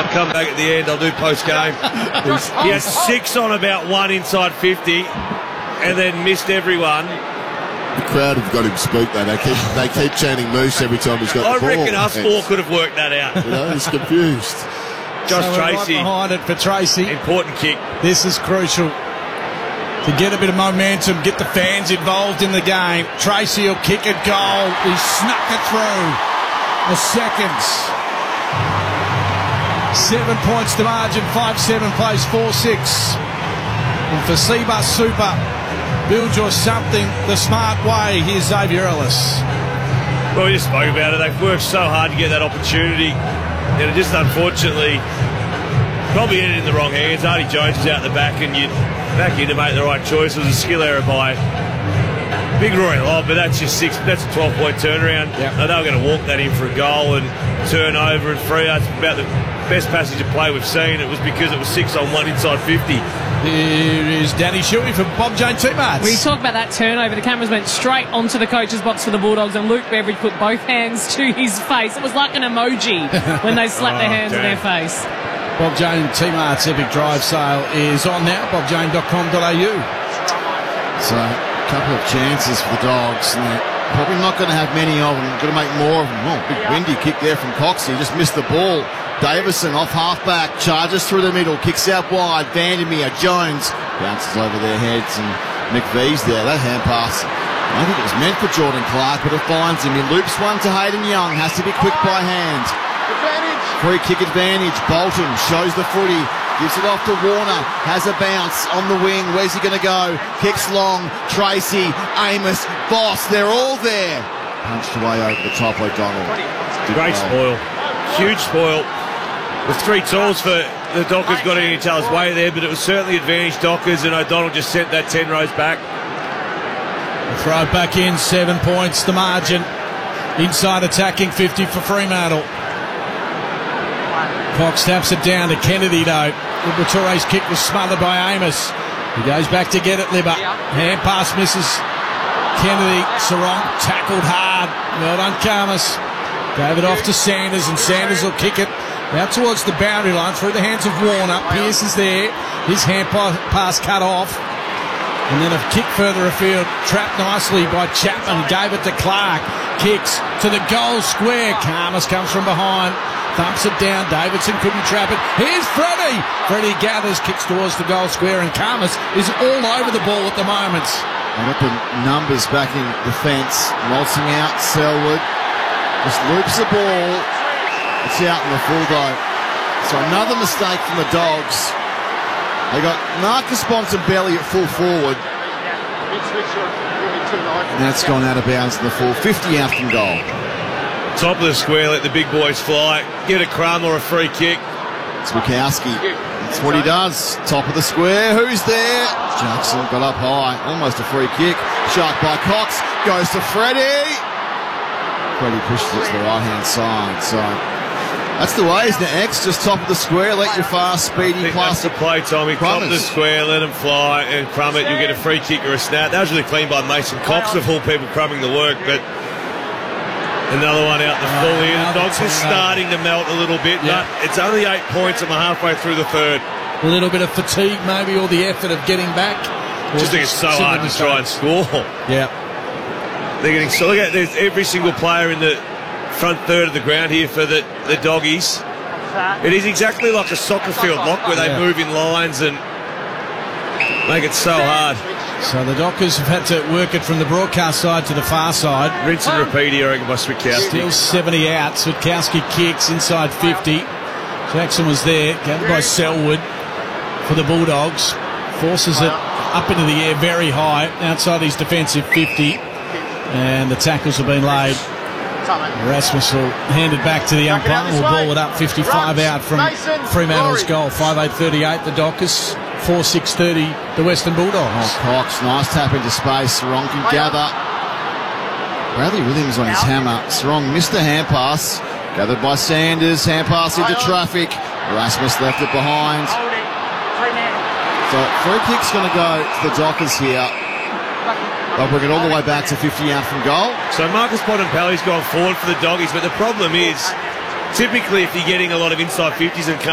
come back at the end. I'll do post-game. He had 6 on about 1 inside 50 and then missed everyone. The crowd have got him spooked, though. They keep chanting Moose every time he's got the ball. I reckon us 4 could have worked that out. You know, he's confused. Josh so Tracy. Right behind it for Tracy. Important kick. This is crucial to get a bit of momentum, get the fans involved in the game. Tracy will kick it goal. He snuck it through. A seconds. 7 points to margin. 5-7 plays 4-6. And for Cbus Super, build your something the smart way. Here's Xavier Ellis. Well, we just spoke about it. They've worked so hard to get that opportunity. And it just unfortunately probably ended in the wrong hands. Artie Jones is out the back and you'd back in to make the right choice. It was a skill error by Big Rory Lobb, but that's your 6. That's a 12-point turnaround. Yep. They were going to walk that in for a goal and turn over and free. That's about the best passage of play we've seen. It was because it was 6 on 1 inside 50. Here is Danny Shuey from Bob Jane Teammates. We talk about that turnover. The cameras went straight onto the coach's box for the Bulldogs, and Luke Beveridge put both hands to his face. It was like an emoji when they slapped their hands on their face. Bob Jane Teammates Epic Drive sale is on now. bobjane.com.au. So, a couple of chances for the Dogs. And they're probably not going to have many of them. Going to make more of them. Oh, big windy kick there from Coxie. Just missed the ball. Davison off half-back, charges through the middle, kicks out wide, Vandermeer, Jones, bounces over their heads, and McVee's there. That hand pass, I think it was meant for Jordan Clark, but it finds him. He loops one to Hayden Young, has to be quick by hand. Free kick advantage, Bolton shows the footy, gives it off to Warner, has a bounce on the wing, where's he going to go? Kicks long, Tracy, Amos, Boss, they're all there. Punched away over the top, O'Donnell. Great spoil, huge spoil. The 3 tools for the Dockers got in each other's way there, but it was certainly advantage Dockers, and O'Donnell just sent that 10 rows back. Throw it back in, 7 points the margin. Inside attacking 50 for Fremantle. Cox taps it down to Kennedy though. Liberator's kick was smothered by Amos. He goes back to get it, Libba. Hand pass misses. Kennedy, Sarong tackled hard. Well done, Karmas. Gave it off to Sanders, and Sanders will kick it out towards the boundary line through the hands of Warner. Pearce is there. His hand pass cut off. And then a kick further afield, trapped nicely by Chapman. Gave it to Clark. Kicks to the goal square. Karmas comes from behind. Thumps it down. Davidson couldn't trap it. Here's Freddie. Freddie gathers, kicks towards the goal square, and Karmas is all over the ball at the moment. And got the numbers back in defence. Waltzing out, Selwood. Just loops the ball. It's out in the full though. So another mistake from the Dogs. They got Marcus Bontempelli at full forward. And that's gone out of bounds in the full. 50 out from goal. Top of the square, let the big boys fly. Get a crumb or a free kick. It's Mikowski. That's what he does. Top of the square. Who's there? Jackson got up high. Almost a free kick. Shot by Cox. Goes to Freddie. Freddie pushes it to the right-hand side. So that's the way, isn't it, X? Just top of the square, let your fast, speedy plus. That's the play, Tommy. Top of the square, let them fly and crumb it. You'll get a free kick or a snap. That was really clean by Mason Cox, of all people crumbing the work, but another one out the full here. The Dogs are starting to melt a little bit, but it's only 8 points and we're halfway through the third. A little bit of fatigue, maybe, or the effort of getting back. Just think it's so hard to try and score. Yeah. They're getting so. Look at there's every single player in the front third of the ground here for the Doggies. It is exactly like a soccer field lock where they move in lines and make it so hard. So the Dockers have had to work it from the broadcast side to the far side. Rinse and repeat here, I reckon, by Switkowski. Still 70 out. Switkowski kicks inside 50. Jackson was there, gathered by Selwood for the Bulldogs. Forces it up into the air very high outside his defensive 50. And the tackles have been laid. Erasmus will hand it back to the umpire. We'll ball it up 55 out from Fremantle's goal. 5-8-38 the Dockers. 4-6-30 the Western Bulldogs. Oh, Cox, nice tap into space. Sarong can gather. Bradley Williams on his hammer. Sarong missed the hand pass. Gathered by Sanders. Hand pass into traffic. Erasmus left it behind. So free kick's going to go to the Dockers here. They'll bring it all the way back to 50 out from goal. So Marcus Bontempelli's gone forward for the Doggies, but the problem is, typically if you're getting a lot of inside 50s and